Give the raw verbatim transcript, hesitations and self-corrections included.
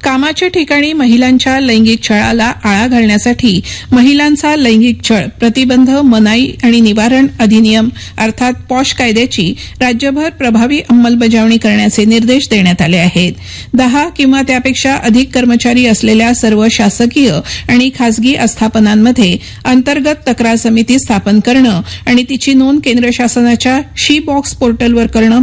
कामाच्या ठिकाणी महिलांच्या लैंगिक छळाला आळा घालण्यासाठी महिलांचा लैंगिक छळ प्रतिबंध मनाई आणि निवारण अधिनियम अर्थात पॉश कायद्याची राज्यभर प्रभावी अंमलबजावणी करण्याचे निर्देश देण्यात आले आहेत. दहा किंवा त्यापेक्षा अधिक कर्मचारी असलेल्या सर्व शासकीय आणि खासगी आस्थापनांमध्ये अंतर्गत तक्रार समिती स्थापन करणं आणि तिची नोंद केंद्र शासनाच्या शी बॉक्स पोर्टलवर करणं